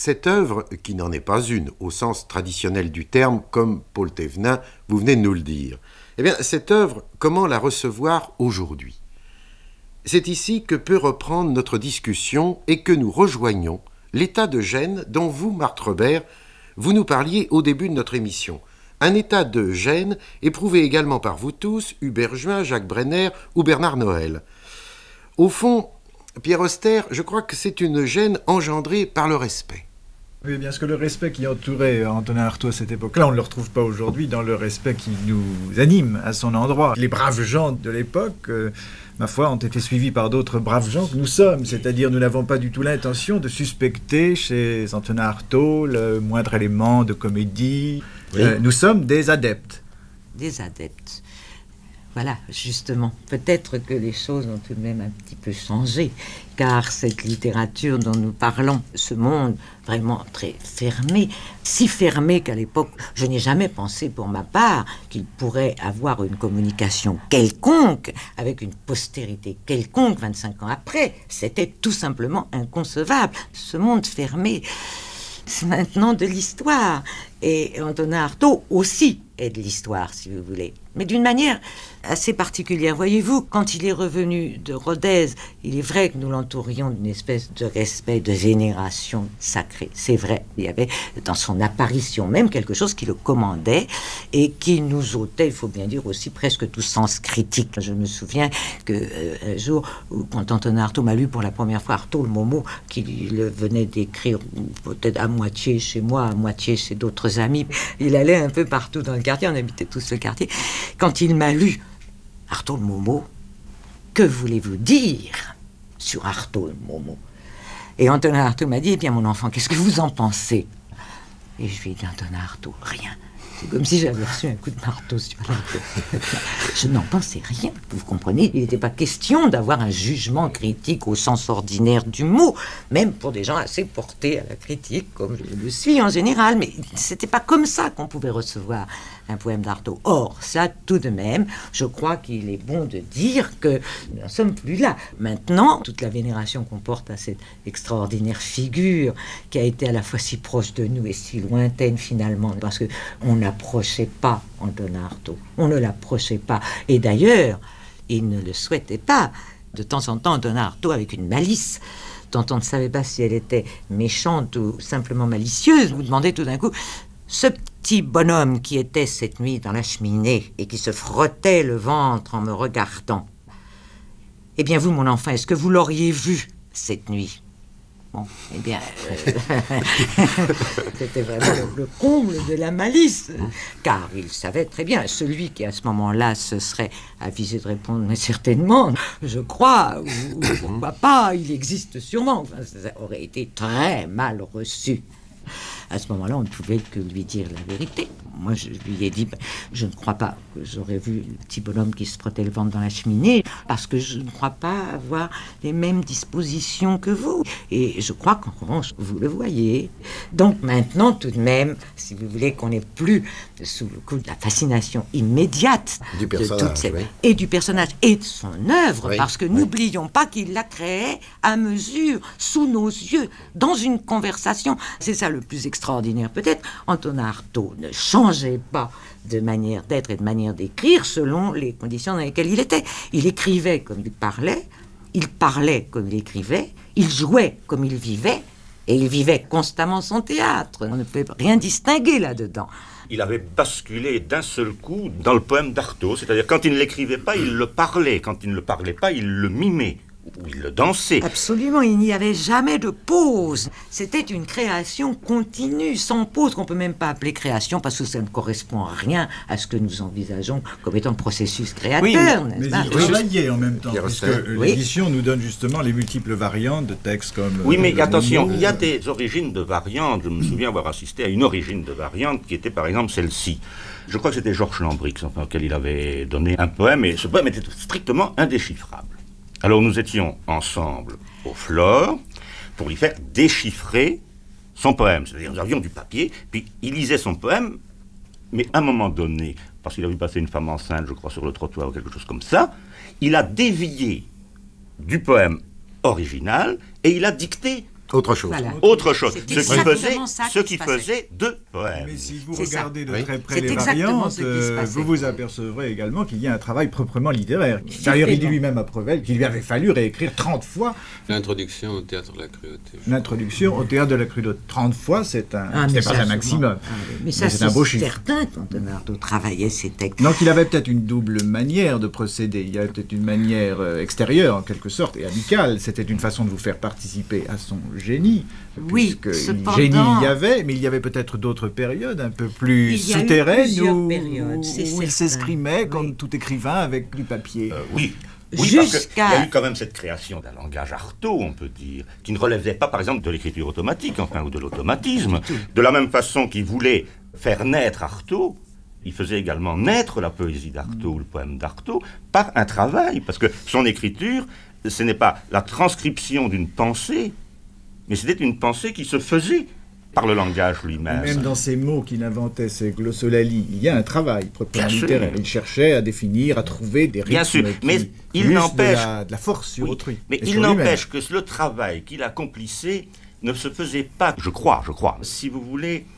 Cette œuvre, qui n'en est pas une au sens traditionnel du terme, comme Paul Thévenin, vous venez de nous le dire, eh bien, cette œuvre, comment la recevoir aujourd'hui ? C'est ici que peut reprendre notre discussion et que nous rejoignons l'état de gêne dont vous, Marthe Robert, vous nous parliez au début de notre émission. Un état de gêne éprouvé également par vous tous, Hubert Juin, Jacques Brenner ou Bernard Noël. Au fond, Pierre Auster, je crois que c'est une gêne engendrée par le respect. Oui, bien sûr que le respect qui entourait Antonin Artaud à cette époque-là, on ne le retrouve pas aujourd'hui dans le respect qui nous anime à son endroit. Les braves gens de l'époque, ma foi, ont été suivis par d'autres braves gens que nous sommes. C'est-à-dire, nous n'avons pas du tout l'intention de suspecter chez Antonin Artaud le moindre élément de comédie. Oui. Nous sommes des adeptes. Des adeptes. Voilà, justement. Peut-être que les choses ont tout de même un petit peu changé, car cette littérature dont nous parlons, ce monde vraiment très fermé, si fermé qu'à l'époque, je n'ai jamais pensé pour ma part qu'il pourrait avoir une communication quelconque avec une postérité quelconque 25 ans après. C'était tout simplement inconcevable. Ce monde fermé, c'est maintenant de l'histoire. Et Antonin Artaud aussi est de l'histoire, si vous voulez. Mais d'une manière assez particulière. Voyez-vous, quand il est revenu de Rodez, il est vrai que nous l'entourions d'une espèce de respect, de vénération sacrée. C'est vrai. Il y avait dans son apparition même quelque chose qui le commandait et qui nous ôtait, il faut bien dire aussi, presque tout sens critique. Je me souviens qu'un jour, quand Antonin Artaud m'a lu pour la première fois Artaud le Momo, qu'il venait d'écrire peut-être à moitié chez moi, à moitié chez d'autres amis, il allait un peu partout dans le quartier, on habitait tous le quartier. Quand il m'a lu Artaud le Momo, que voulez-vous dire sur Artaud le Momo? Et Antonin Artaud m'a dit, eh bien mon enfant, qu'est-ce que vous en pensez? Et je lui ai dit, Antonin Artaud, rien. C'est comme si j'avais reçu un coup de marteau sur la tête. Je n'en pensais rien, vous comprenez? Il n'était pas question d'avoir un jugement critique au sens ordinaire du mot, même pour des gens assez portés à la critique, comme je le suis en général. Mais c'était pas comme ça qu'on pouvait recevoir un poème d'Artaud. Or, ça, tout de même, je crois qu'il est bon de dire que nous n'en sommes plus là. Maintenant, toute la vénération qu'on porte à cette extraordinaire figure qui a été à la fois si proche de nous et si lointaine finalement, parce qu'on n'approchait pas Antonin Artaud. On ne l'approchait pas. Et d'ailleurs, il ne le souhaitait pas. De temps en temps, Antonin Artaud, avec une malice dont on ne savait pas si elle était méchante ou simplement malicieuse, vous demandait tout d'un coup, ce petit bonhomme qui était cette nuit dans la cheminée et qui se frottait le ventre en me regardant, eh bien vous, mon enfant, est-ce que vous l'auriez vu cette nuit? Bon, eh bien, c'était vraiment le comble de la malice, car il savait très bien, celui qui à ce moment-là se serait avisé de répondre, mais certainement, je crois, ou pourquoi pas, il existe sûrement, enfin, ça aurait été très mal reçu. À ce moment-là, on ne pouvait que lui dire la vérité. Moi, je lui ai dit, je ne crois pas que j'aurais vu le petit bonhomme qui se frottait le ventre dans la cheminée, parce que je ne crois pas avoir les mêmes dispositions que vous. Et je crois qu'en revanche, vous le voyez. Donc maintenant, tout de même, si vous voulez qu'on n'ait plus sous le coup de la fascination immédiate du personnage, de toute cette... oui. Et du personnage et de son œuvre, oui, parce que n'oublions pas qu'il la créait à mesure, sous nos yeux, dans une conversation. C'est ça le plus extraordinaire peut-être. Antonin Artaud ne changeait pas de manière d'être et de manière d'écrire selon les conditions dans lesquelles il était. Il écrivait comme il parlait comme il écrivait, il jouait comme il vivait, et il vivait constamment son théâtre. On ne peut rien distinguer là-dedans. Il avait basculé d'un seul coup dans le poème d'Artaud, c'est-à-dire quand il ne l'écrivait pas, il le parlait, quand il ne le parlait pas, il le mimait. Où il le dansait. Absolument, il n'y avait jamais de pause. C'était une création continue, sans pause, qu'on ne peut même pas appeler création, parce que ça ne correspond à rien à ce que nous envisageons comme étant le processus créateur, oui, n'est-ce mais pas? il travaillait en même temps, puisque oui. L'édition nous donne justement les multiples variantes de textes comme... Oui, mais attention, il y a des origines de variantes. Je me souviens avoir assisté à une origine de variante qui était par exemple celle-ci. Je crois que c'était Georges Lambrix, auquel il avait donné un poème, et ce poème était strictement indéchiffrable. Alors nous étions ensemble au Flore pour lui faire déchiffrer son poème. C'est-à-dire nous avions du papier, puis il lisait son poème, mais à un moment donné, parce qu'il a vu passer une femme enceinte, je crois, sur le trottoir ou quelque chose comme ça, il a dévié du poème original et il a dicté Autre chose. Voilà. Autre chose. C'est Ce qui exactement ça ce qui qui se passait. faisait deux poèmes. Mais si vous C'est ça. regardez de Oui. très près C'est les exactement variantes, ce qui se passait. vous vous apercevrez également qu'il y a un travail proprement littéraire. D'ailleurs, il dit lui-même à Prevel qu'il lui avait fallu réécrire 30 fois L'introduction au théâtre de la cruauté. l'introduction au théâtre de la cruauté. 30 fois, c'est Ah, pas mais un ça, maximum. Mais ça, c'est un beau c'est chiffre. certain qu'Antonin Artaud travaillait ses textes. Donc il avait peut-être une double manière de procéder. Il y avait peut-être une manière extérieure, en quelque sorte, et amicale. C'était une façon de vous faire participer à son génie. Oui, puisque cependant- génie il y avait, mais il y avait peut-être d'autres périodes un peu plus Il y a eu souterraines plusieurs où, périodes, c'est où il certain. s'exprimait comme Oui. tout écrivain avec du papier. Oui. Oui, parce qu'il Jusqu'à- y a eu quand même cette création d'un langage Artaud, on peut dire, qui ne relevait pas, par exemple, de l'écriture automatique, enfin, ou de l'automatisme. De la même façon qu'il voulait faire naître Artaud, il faisait également naître la poésie d'Artaud, ou le poème d'Artaud, par un travail, parce que son écriture, ce n'est pas la transcription d'une pensée, mais c'était une pensée qui se faisait par le langage lui-même. Même dans ces mots qu'il inventait, ces glossolalies, il y a un travail proprement Bien sûr. littéraire. Il cherchait à définir, à trouver des rythmes Bien sûr, qui mais il plus n'empêche- de la force sur Oui, autrui. mais et il sur lui-même. n'empêche que le travail qu'il accomplissait ne se faisait pas, je crois, si vous voulez,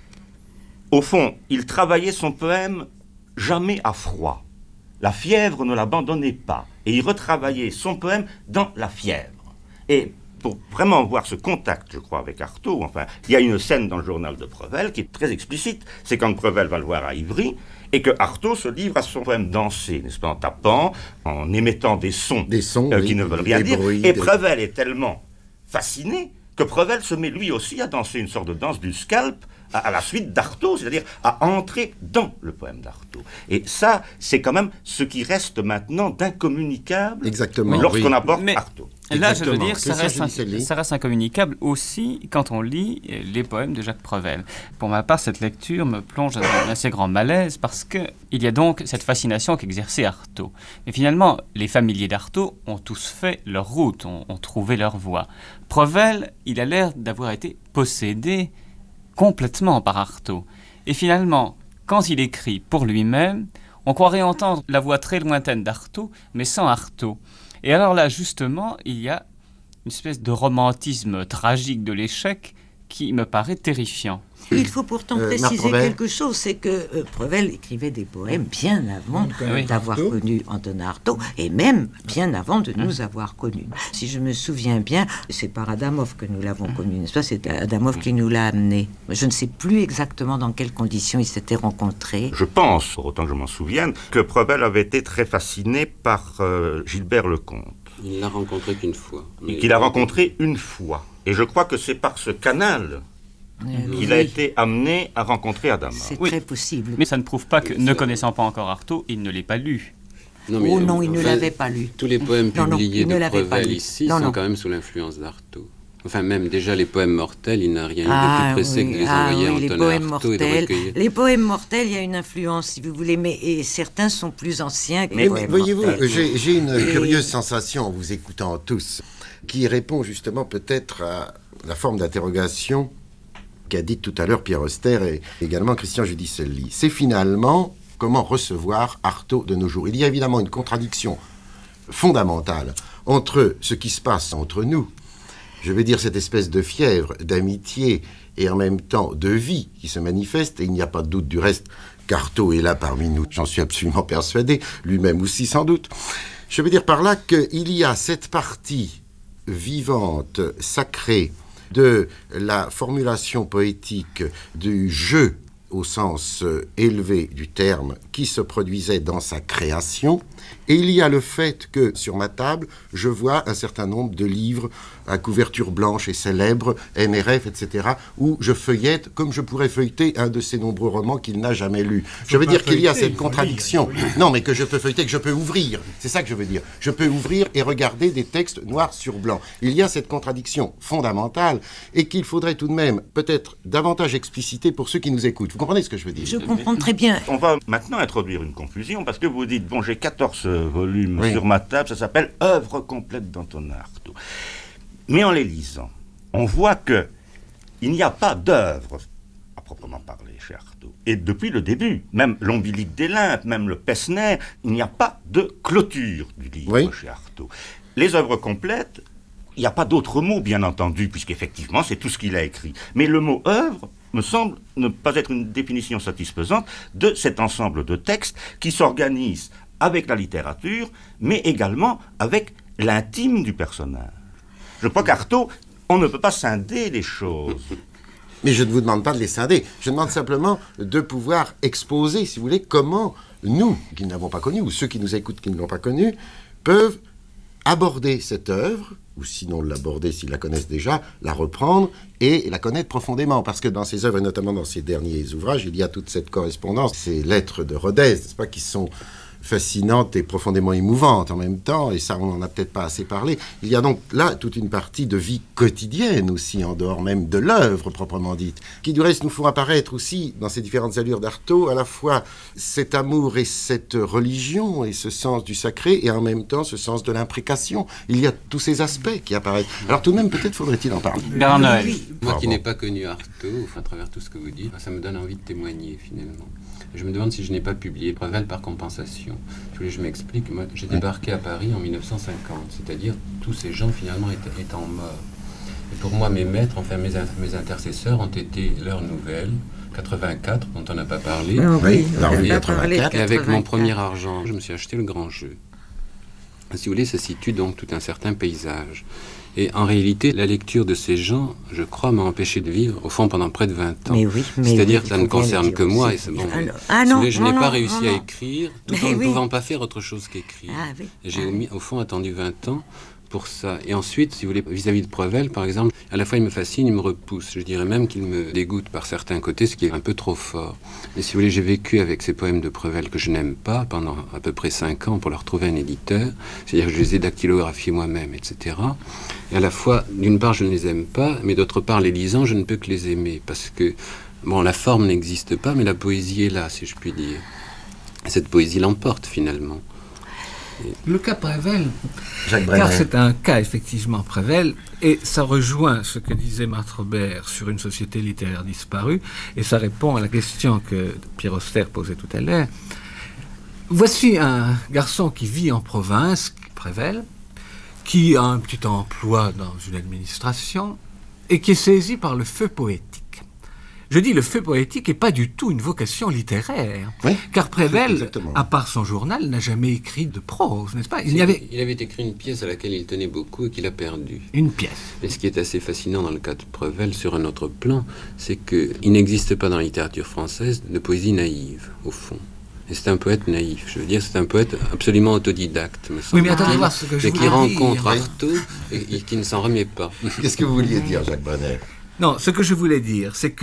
au fond, il travaillait son poème jamais à froid. La fièvre ne l'abandonnait pas, et il retravaillait son poème dans la fièvre. Et pour vraiment voir ce contact, je crois, avec Artaud, enfin, il y a une scène dans le journal de Prevel qui est très explicite, c'est quand Prevel va le voir à Ivry, et que Artaud se livre à son poème dansé, n'est-ce pas, en tapant, en émettant des sons, Oui, qui ne veulent rien des dire. bruits, Et des- Prevel est tellement fasciné que Prevel se met lui aussi à danser une sorte de danse du scalp à la suite d'Artaud, c'est-à-dire à entrer dans le poème d'Artaud. Et ça, c'est quand même ce qui reste maintenant d'incommunicable Exactement, lorsqu'on oui. aborde Mais- Artaud. Là, je veux Exactement. dire, ça Christian reste, Gélicelli. ça reste incommunicable aussi quand on lit les poèmes de Jacques Prevel. Pour ma part, cette lecture me plonge dans un assez grand malaise parce qu'il y a donc cette fascination qu'exerçait Artaud. Mais finalement, les familiers d'Artaud ont tous fait leur route, ont trouvé leur voie. Prevel, il a l'air d'avoir été possédé complètement par Artaud. Et finalement, quand il écrit pour lui-même, on croirait entendre la voix très lointaine d'Artaud, mais sans Artaud. Et alors là, justement, il y a une espèce de romantisme tragique de l'échec qui me paraît terrifiant. Il faut pourtant Marc préciser Prevel. quelque chose, c'est que Prevel écrivait des poèmes bien avant Oui. d'avoir Artaud. connu Antonin Artaud, et même bien avant de nous avoir connus. Si je me souviens bien, c'est par Adamov que nous l'avons connu, n'est-ce pas? C'est Adamov qui nous l'a amené. Je ne sais plus exactement dans quelles conditions ils s'étaient rencontrés. Je pense, pour autant que je m'en souvienne, que Prevel avait été très fasciné par Gilbert Lecomte, Il l'a rencontré qu'une fois. mais- qu'il a rencontré une fois. Et je crois que c'est par ce canal qu'il a Oui, été amené à rencontrer Adamov. c'est Oui. très possible. Mais ça ne prouve pas que, Oui, ne ça- connaissant pas encore Artaud, il ne l'ait pas lu. Non, Oh non, il ne enfin, l'avait pas lu. Tous les poèmes Non, non, publiés il ne de l'avait pas Prevel lu. ici Non, sont non. quand même sous l'influence d'Artaud. Enfin, même déjà les poèmes mortels, il n'a rien eu de Ah plus pressé que de les envoyer à oui, les Antonin poèmes Artaud et de mortels. recueillir. Les poèmes mortels, il y a une influence, si vous voulez, mais et certains sont plus anciens que Mais les poèmes voyez-vous, mortels. j'ai une curieuse sensation en vous écoutant tous, qui répond justement peut-être à la forme d'interrogation qu'a dit tout à l'heure Pierre Auster et également Christian Gélicelli. C'est finalement comment recevoir Artaud de nos jours. Il y a évidemment une contradiction fondamentale entre ce qui se passe entre nous, je vais dire cette espèce de fièvre, d'amitié et en même temps de vie qui se manifeste, et il n'y a pas de doute du reste qu'Artaud est là parmi nous, j'en suis absolument persuadé, lui-même aussi sans doute. Je veux dire par là qu'il y a cette partie vivante, sacrée, de la formulation poétique du jeu au sens élevé du terme qui se produisait dans sa création, et il y a le fait que sur ma table je vois un certain nombre de livres à couverture blanche et célèbre, NRF, etc., où je feuillette comme je pourrais feuilleter un de ces nombreux romans qu'il n'a jamais lu. Je veux pas dire qu'il y a feuilleter, cette il faut contradiction. lire, il faut lire. Non, mais que je peux feuilleter, que je peux ouvrir. C'est ça que je veux dire. Je peux ouvrir et regarder des textes noirs sur blanc. Il y a cette contradiction fondamentale et qu'il faudrait tout de même peut-être davantage expliciter pour ceux qui nous écoutent. Vous comprenez ce que je veux dire? Je comprends très bien. On va maintenant introduire une confusion, parce que vous dites, bon, j'ai 14 volumes Oui. sur ma table, ça s'appelle « Œuvre complète d'Antonin Artaud ». Mais en les lisant, on voit que il n'y a pas d'œuvre à proprement parler chez Artaud. Et depuis le début, même l'Ombilique des Limpes, même le Pessner, il n'y a pas de clôture du livre Oui. chez Artaud. Les œuvres complètes Il n'y a pas d'autre mot, bien entendu, puisqu'effectivement, c'est tout ce qu'il a écrit. Mais le mot œuvre me semble ne pas être une définition satisfaisante de cet ensemble de textes qui s'organisent avec la littérature, mais également avec l'intime du personnage. Je crois qu'Artaud, on ne peut pas scinder les choses. Mais je ne vous demande pas de les scinder. Je demande simplement de pouvoir exposer, si vous voulez, comment nous, qui ne l'avons pas connu, ou ceux qui nous écoutent qui ne l'ont pas connu, peuvent aborder cette œuvre, ou sinon l'aborder s'ils la connaissent déjà, la reprendre et la connaître profondément. Parce que dans ces œuvres, et notamment dans ces derniers ouvrages, il y a toute cette correspondance, ces lettres de Rodez, n'est-ce pas, qui sont fascinante et profondément émouvante en même temps, et ça, on n'en a peut-être pas assez parlé. Il y a donc là toute une partie de vie quotidienne aussi, en dehors même de l'œuvre proprement dite, qui du reste nous font apparaître aussi, dans ces différentes allures d'Artaud, à la fois cet amour et cette religion, et ce sens du sacré, et en même temps ce sens de l'imprécation. Il y a tous ces aspects qui apparaissent. Alors tout de même, peut-être faudrait-il en parler. Bernard Noël. Moi qui n'ai pas connu Artaud, à travers tout ce que vous dites, ça me donne envie de témoigner finalement. Je me demande si je n'ai pas publié Prevel par compensation. Je m'explique, moi j'ai débarqué à Paris en 1950, c'est-à-dire tous ces gens finalement étant morts. Et pour moi, mes maîtres, enfin mes intercesseurs ont été L'Heure Nouvelle, 84, dont on n'a pas parlé. Oh, oui, la on revue n'a pas parlé de 84. Et avec mon 84. premier argent, je me suis acheté le grand jeu. Si vous voulez, ça situe donc tout un certain paysage. Et en réalité, la lecture de ces gens, je crois, m'a empêché de vivre, au fond, pendant près de 20 ans. Mais oui, mais c'est-à-dire oui, que ça ne il faut bien concerne le que dire moi. aussi. Et c'est bon. Ah Si non, vous voulez, je non, n'ai pas non, réussi non, à non. écrire, tout Mais en ne oui. pouvant pas faire autre chose qu'écrire. Ah oui. Et j'ai au fond attendu 20 ans pour ça. Et ensuite, si vous voulez, vis-à-vis de Prevel, par exemple, à la fois il me fascine, il me repousse. Je dirais même qu'il me dégoûte par certains côtés, ce qui est un peu trop fort. Mais si vous voulez, j'ai vécu avec ces poèmes de Prevel que je n'aime pas pendant à peu près 5 ans pour leur trouver un éditeur. C'est-à-dire que je les ai dactylographiés moi-même, etc. Et à la fois, d'une part, je ne les aime pas, mais d'autre part, les lisant, je ne peux que les aimer. Parce que, bon, la forme n'existe pas, mais la poésie est là, si je puis dire. Et cette poésie l'emporte, finalement. Le cas Prevel, Jacques car Brenner. c'est un cas effectivement Prevel, et ça rejoint ce que disait Marthe Robert sur une société littéraire disparue, et ça répond à la question que Pierre Auster posait tout à l'heure. Voici un garçon qui vit en province, Prevel, qui a un petit emploi dans une administration, et qui est saisi par le feu poétique. Je dis le feu poétique et pas du tout une vocation littéraire. Oui, Car Prevel, exactement. à part son journal, n'a jamais écrit de prose, n'est-ce pas? Il y Il avait avait écrit une pièce à laquelle il tenait beaucoup et qu'il a perdue. une pièce. Mais ce qui est assez fascinant dans le cas de Prevel, sur un autre plan, c'est qu'il n'existe pas dans la littérature française de poésie naïve, au fond. Et c'est un poète naïf, je veux dire, c'est un poète absolument autodidacte, me Oui, mais attendez semble-t-il, voir ce que je et qui voulais rencontre dire. Artaud et qui ne s'en remet pas. Qu'est-ce que vous vouliez dire, Jacques Brenner? Non, ce que je voulais dire, c'est que